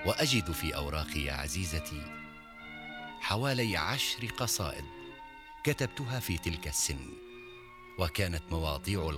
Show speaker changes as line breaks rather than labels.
وأجد في أوراقي يا عزيزتي حوالي 10 قصائد كتبتها في تلك السن، وكانت مواضيع